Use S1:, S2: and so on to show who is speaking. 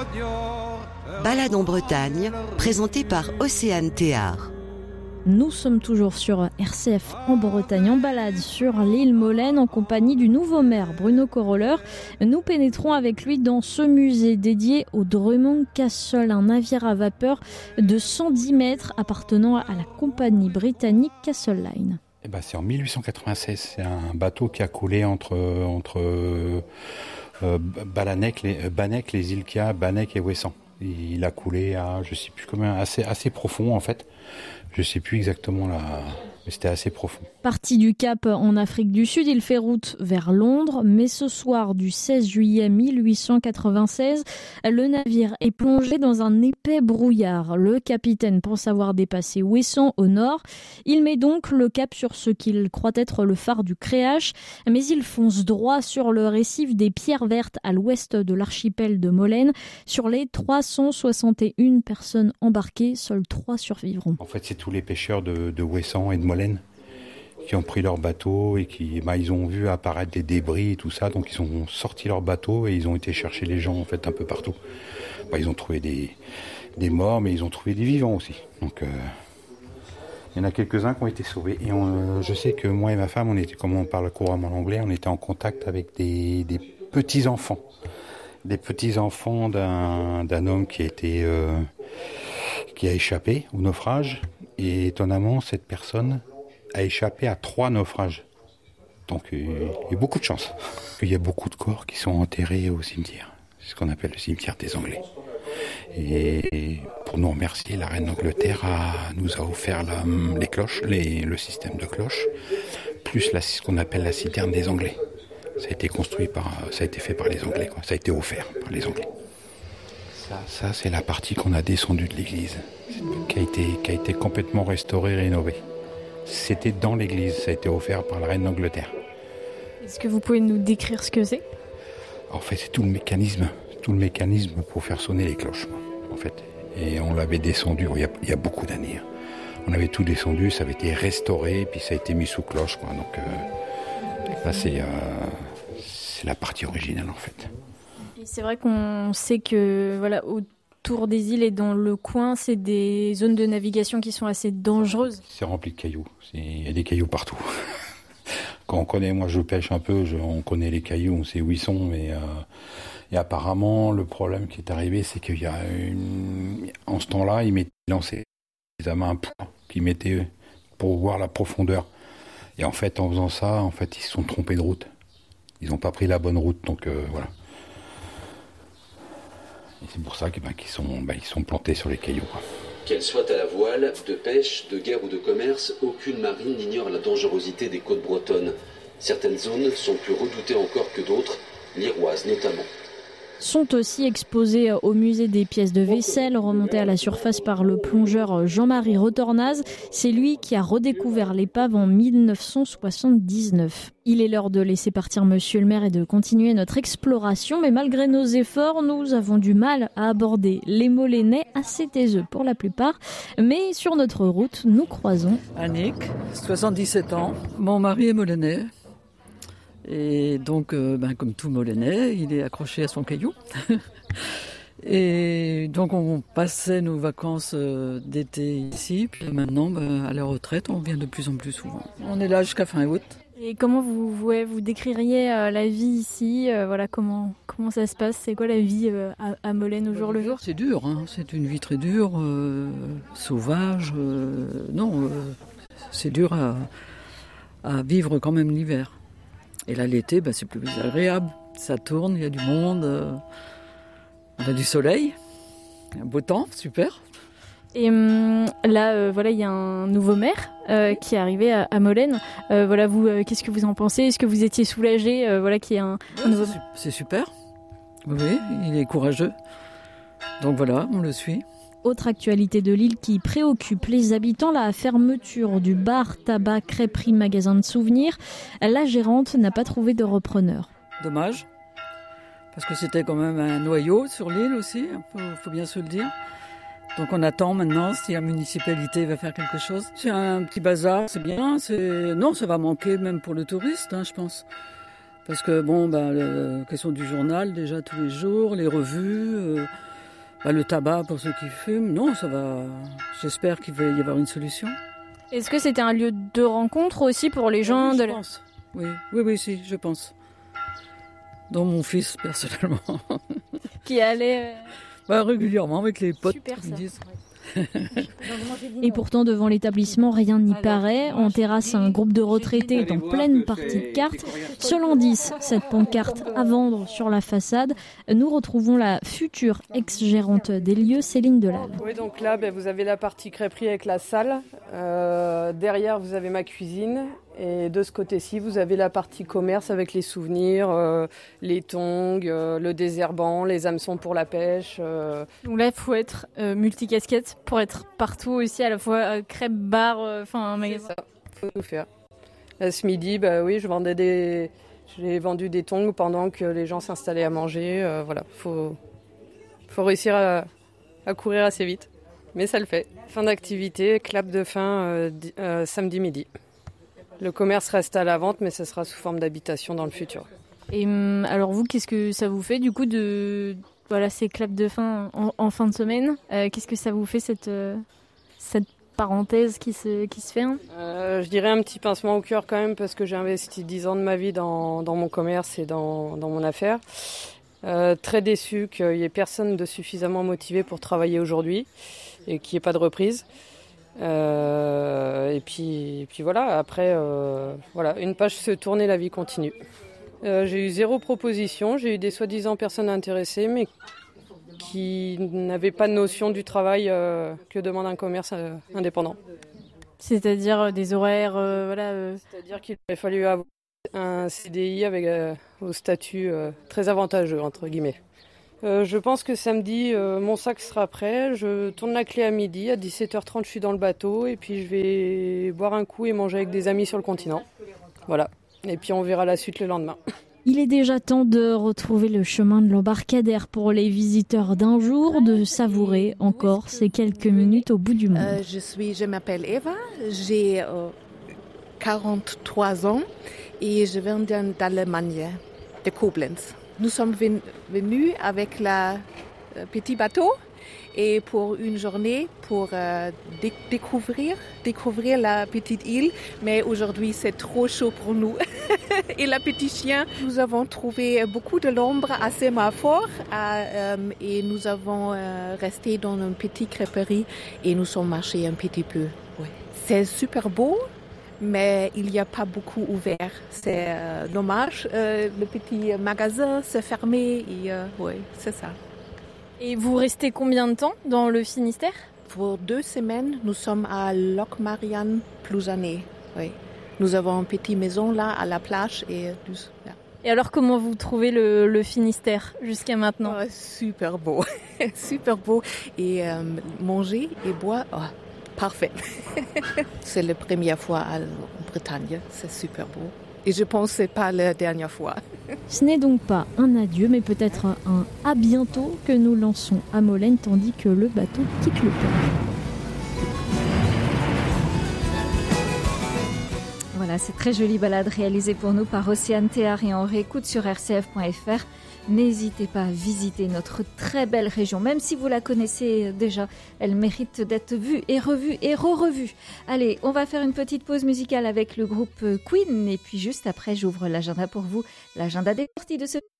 S1: Balade en Bretagne, présentée par Océane Théard.
S2: Nous sommes toujours sur RCF en Bretagne, en balade sur l'île Molène en compagnie du nouveau maire Bruno Coroller. Nous pénétrons avec lui dans ce musée dédié au Drummond Castle, un navire à vapeur de 110 mètres appartenant à la compagnie britannique Castle Line.
S3: C'est en 1896, c'est un bateau qui a coulé entre Banech, les îles Kia, Banech et Ouessant. Il a coulé à, je sais plus combien, assez profond en fait. Je sais plus exactement là, mais c'était assez profond.
S2: Parti du Cap en Afrique du Sud, il fait route vers Londres, mais ce soir du 16 juillet 1896, le navire est plongé dans un épais brouillard. Le capitaine pense avoir dépassé Ouessant au nord. Il met donc le cap sur ce qu'il croit être le phare du Créache, mais il fonce droit sur le récif des Pierres Vertes à l'ouest de l'archipel de Molène. Sur les 361 personnes embarquées, seuls 3 survivront.
S3: En fait, c'est tous les pêcheurs de Ouessant et de Molène qui ont pris leur bateau et qui, ils ont vu apparaître des débris et tout ça, donc ils ont sorti leur bateau et ils ont été chercher les gens en fait un peu partout. Ils ont trouvé des morts, mais ils ont trouvé des vivants aussi. Donc il y en a quelques-uns qui ont été sauvés. Et je sais que moi et ma femme, comme on parle couramment l'anglais, on était en contact avec des petits-enfants. Des petits-enfants d'un homme qui a échappé au naufrage. Et étonnamment, cette personne a échappé à 3 naufrages. Donc il y a beaucoup de chance. Il y a beaucoup de corps qui sont enterrés au cimetière. C'est ce qu'on appelle le cimetière des Anglais. Et pour nous remercier, la reine d'Angleterre nous a offert les cloches, le système de cloches, plus ce qu'on appelle la citerne des Anglais. Ça a été fait par les Anglais, quoi. Ça a été offert par les Anglais. Ça c'est la partie qu'on a descendue de l'église, qui a été complètement restaurée, rénovée. C'était dans l'église, ça a été offert par la reine d'Angleterre.
S2: Est-ce que vous pouvez nous décrire ce que c'est ?
S3: En fait, c'est tout le mécanisme pour faire sonner les cloches, en fait. Et on l'avait descendu il y a beaucoup d'années. On avait tout descendu, ça avait été restauré, puis ça a été mis sous cloche, quoi. Donc là, c'est la partie originale, en fait.
S2: Et c'est vrai qu'on sait que autour des îles et dans le coin, c'est des zones de navigation qui sont assez dangereuses.
S3: C'est rempli de cailloux. Il y a des cailloux partout. Quand on connaît, moi je pêche un peu, on connaît les cailloux, on sait où ils sont, mais et apparemment le problème qui est arrivé, c'est qu'il y a en ce temps-là, ils lançaient des amas à poids qu'ils mettaient pour voir la profondeur. Et en fait, en faisant ça, ils se sont trompés de route. Ils n'ont pas pris la bonne route, donc voilà. Et c'est pour ça qu'ils sont plantés sur les cailloux, quoi.
S4: Qu'elle soit à la voile, de pêche, de guerre ou de commerce, aucune marine n'ignore la dangerosité des côtes bretonnes. Certaines zones sont plus redoutées encore que d'autres, l'Iroise notamment.
S2: Sont aussi exposés au musée des pièces de vaisselle remontées à la surface par le plongeur Jean-Marie Retornaz. C'est lui qui a redécouvert l'épave en 1979. Il est l'heure de laisser partir monsieur le maire et de continuer notre exploration, mais malgré nos efforts, nous avons du mal à aborder les Molénais, assez taiseux pour la plupart. Mais sur notre route, nous croisons
S5: Annick, 77 ans, mon mari est molénais. Et donc, comme tout Molénais, il est accroché à son caillou. Et donc, on passait nos vacances d'été ici. Puis maintenant, à la retraite, on vient de plus en plus souvent. On est là jusqu'à fin août.
S2: Et comment vous décririez la vie ici, comment ça se passe? C'est quoi la vie à Molène au jour le jour?
S5: C'est dur, hein. C'est une vie très dure, sauvage. C'est dur à vivre quand même l'hiver. Et là, l'été, c'est plus agréable. Ça tourne, il y a du monde. On a du soleil, un beau temps, super.
S2: Et là, il y a un nouveau maire qui est arrivé à Molène. Vous, qu'est-ce que vous en pensez? Est-ce que vous étiez soulagé qu'il y ait un nouveau maire?
S5: C'est super. Oui, il est courageux. Donc voilà, on le suit.
S2: Autre actualité de l'île qui préoccupe les habitants, la fermeture du bar, tabac, crêperie, magasin de souvenirs. La gérante n'a pas trouvé de repreneur.
S5: Dommage, parce que c'était quand même un noyau sur l'île aussi, faut bien se le dire. Donc on attend maintenant si la municipalité va faire quelque chose. C'est un petit bazar, c'est bien. Non, ça va manquer même pour le touriste, je pense. Parce que la question du journal déjà tous les jours, les revues, Le tabac pour ceux qui fument, non, ça va. J'espère qu'il va y avoir une solution.
S2: Est-ce que c'était un lieu de rencontre aussi pour les gens
S5: Oui, je pense. Oui, si, je pense. Dont mon fils, personnellement.
S2: Qui allait
S5: régulièrement avec les potes,
S2: Super,
S5: ils me disent.
S2: Et pourtant, devant l'établissement, rien n'y paraît. En terrasse, un groupe de retraités est en pleine partie de cartes. Sur l'indice, cette pancarte à vendre sur la façade, nous retrouvons la future ex-gérante des lieux, Céline Delal.
S6: Oui, donc là, vous avez la partie crêperie avec la salle. Derrière, vous avez ma cuisine. Et de ce côté-ci, vous avez la partie commerce avec les souvenirs, les tongs, le désherbant, les hameçons pour la pêche.
S2: Donc là, il faut être multicasquette pour être partout aussi, à la fois crêpe, bar, un magasin.
S6: C'est ça, il faut tout faire. Là, ce midi, oui, j'ai vendu des tongs pendant que les gens s'installaient à manger. Voilà, faut réussir à courir assez vite. Mais ça le fait. Fin d'activité, clap de fin samedi midi. Le commerce reste à la vente, mais ce sera sous forme d'habitation dans le futur.
S2: Et alors vous, qu'est-ce que ça vous fait du coup de ces claps de fin en fin de semaine qu'est-ce que ça vous fait cette parenthèse qui se fait
S6: Je dirais un petit pincement au cœur quand même, parce que j'ai investi 10 ans de ma vie dans mon commerce et dans mon affaire. Très déçu qu'il n'y ait personne de suffisamment motivé pour travailler aujourd'hui et qu'il n'y ait pas de reprise. Et puis voilà, après, une page se tourne et la vie continue. J'ai eu 0 proposition, j'ai eu des soi-disant personnes intéressées, mais qui n'avaient pas de notion du travail que demande un commerce indépendant.
S2: C'est-à-dire des horaires,
S6: C'est-à-dire qu'il aurait fallu avoir un CDI avec au statut très avantageux, entre guillemets. Je pense que samedi, mon sac sera prêt. Je tourne la clé à midi. À 17h30, je suis dans le bateau. Et puis, je vais boire un coup et manger avec des amis sur le continent. Voilà. Et puis, on verra la suite le lendemain.
S2: Il est déjà temps de retrouver le chemin de l'embarcadère pour les visiteurs d'un jour, de savourer encore ces quelques minutes au bout du monde.
S7: Je m'appelle Eva. J'ai 43 ans et je viens d'Allemagne, de Koblenz. Nous sommes venus avec le petit bateau et pour une journée pour découvrir la petite île. Mais aujourd'hui, c'est trop chaud pour nous. Et le petit chien, nous avons trouvé beaucoup de l'ombre à sémaphore et nous avons resté dans une petite crêperie et nous sommes marchés un petit peu. Ouais. C'est super beau. Mais il n'y a pas beaucoup ouvert. C'est dommage. Le petit magasin s'est fermé. Oui, c'est ça.
S2: Et vous restez combien de temps dans le Finistère ?
S7: Pour 2 semaines, nous sommes à Locmarian, Plouzané. Oui. Nous avons une petite maison là à la plage. Et
S2: alors, comment vous trouvez le Finistère jusqu'à maintenant ?
S7: Super beau. Super beau. Et manger et boire... parfait. C'est la première fois en Bretagne. C'est super beau. Et je pense que ce n'est pas la dernière fois.
S2: Ce n'est donc pas un adieu, mais peut-être un à bientôt que nous lançons à Molène, tandis que le bateau quitte le port.
S8: Voilà, c'est très jolie balade réalisée pour nous par Océane Théard et on réécoute sur rcf.fr. N'hésitez pas à visiter notre très belle région, même si vous la connaissez déjà, elle mérite d'être vue et revue et re-revue. Allez, on va faire une petite pause musicale avec le groupe Queen et puis juste après, j'ouvre l'agenda pour vous, l'agenda des sorties de ce